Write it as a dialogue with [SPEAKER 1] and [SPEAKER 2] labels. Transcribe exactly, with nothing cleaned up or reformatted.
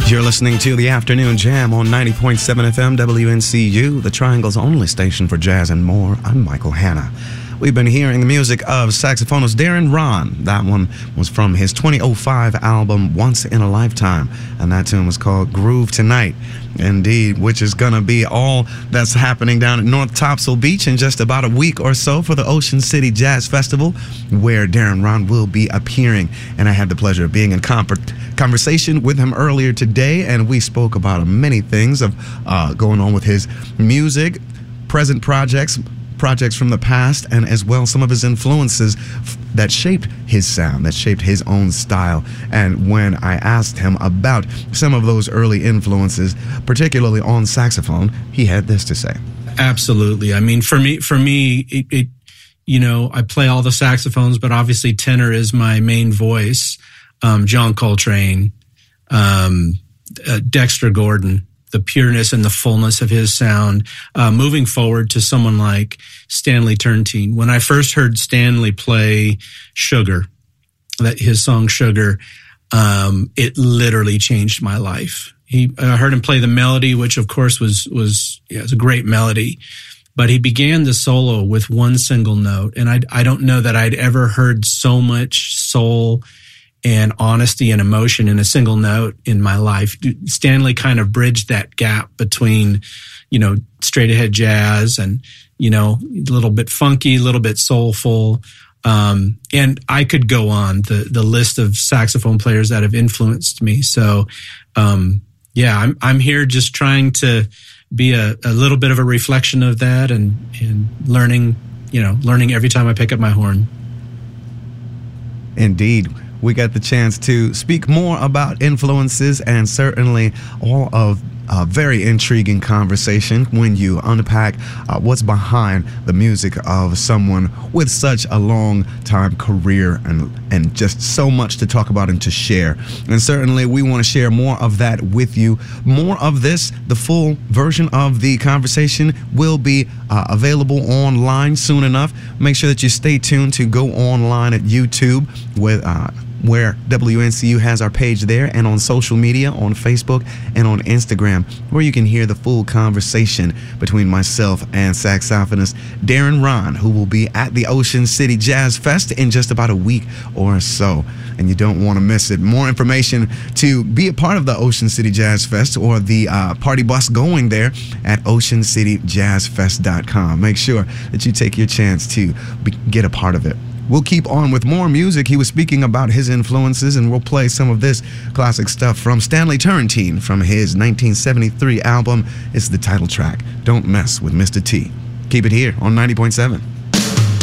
[SPEAKER 1] You're listening to the Afternoon Jam on ninety point seven F M W N C U, the Triangle's only station for jazz and more. I'm Michael Hanna. We've been hearing the music of saxophonist Darren Rahn. That one was from his twenty oh five album, Once in a Lifetime, and that tune was called Groove Tonight. Indeed, which is going to be all that's happening down at North Topsail Beach in just about a week or so for the Ocean City Jazz Festival, where Darren Rahn will be appearing. And I had the pleasure of being in conversation with him earlier today, and we spoke about many things of uh, going on with his music, present projects, projects from the past, and as well some of his influences that shaped his sound, that shaped his own style. And when I asked him about some of those early influences, particularly on saxophone, he had this to say.
[SPEAKER 2] Absolutely. I mean, for me, for me, it, it you know, I play all the saxophones, but obviously tenor is my main voice. Um, John Coltrane, um, uh, Dexter Gordon, the pureness and the fullness of his sound, uh, moving forward to someone like Stanley Turrentine. When I first heard Stanley play Sugar, that his song Sugar, um, it literally changed my life. He, I heard him play the melody, which of course was, was, yeah, it was a great melody, but he began the solo with one single note. And I, I don't know that I'd ever heard so much soul and honesty and emotion in a single note in my life. Stanley kind of bridged that gap between, you know, straight ahead jazz and, you know, a little bit funky, a little bit soulful. Um, and I could go on the, the list of saxophone players that have influenced me. So, um, yeah, I'm, I'm here just trying to be a, a little bit of a reflection of that and, and learning, you know, learning every time I pick up my horn.
[SPEAKER 1] Indeed. We got the chance to speak more about influences and certainly all of a very intriguing conversation when you unpack uh, what's behind the music of someone with such a long time career and and just so much to talk about and to share. And certainly we want to share more of that with you. More of this, the full version of the conversation will be uh, available online soon enough. Make sure that you stay tuned to go online at YouTube with uh, where W N C U has our page there, and on social media, on Facebook and on Instagram, where you can hear the full conversation between myself and saxophonist Darren Rahn, who will be at the Ocean City Jazz Fest in just about a week or so. And you don't want to miss it. More information to be a part of the Ocean City Jazz Fest or the uh, party bus going there at ocean city jazz fest dot com. Make sure that you take your chance to be, get a part of it. We'll keep on with more music. He was speaking about his influences, and we'll play some of this classic stuff from Stanley Turrentine from his nineteen seventy-three album. It's the title track, Don't Mess with Mister T. Keep it here on ninety point seven.